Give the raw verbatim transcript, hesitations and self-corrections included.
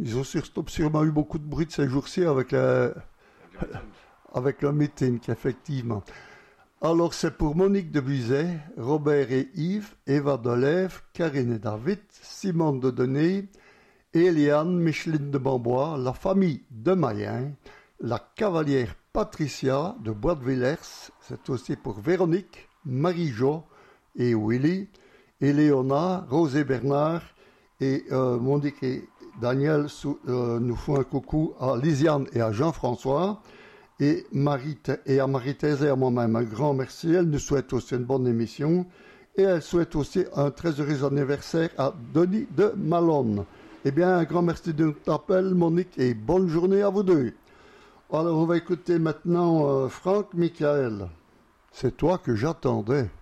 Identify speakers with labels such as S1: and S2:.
S1: Ils ont sûrement eu beaucoup de bruit de ces jours-ci avec, la... avec le meeting, effectivement. Alors, c'est pour Monique de Buzet, Robert et Yves, Eva Delève, Karine et David, Simone de Denet, Eliane, Micheline de Bambois, la famille de Mayen, la cavalière Patricia de Bois de Villers, c'est aussi pour Véronique, Marie-Jo et Willy, et Léona, Rose et Bernard, et euh, Monique et Daniel sou, euh, nous font un coucou à Lisiane et à Jean-François, et, Marie, et à Marie-Thèse et à moi-même un grand merci. Elle nous souhaite aussi une bonne émission, et elle souhaite aussi un très heureux anniversaire à Denis de Malone. Eh bien, un grand merci de notre appel, Monique, et bonne journée à vous deux. Alors, on va écouter maintenant euh, Franck Michael. C'est toi que j'attendais.